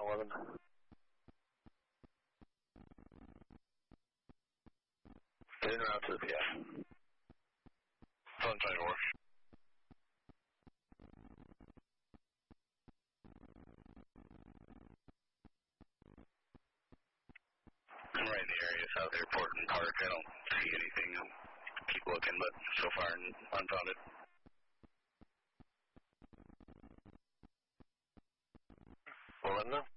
11. En route to the PF. 724. I'm right in the area, South Airport and Park. I don't see anything. I'll keep looking, but so far unfounded. Well, then,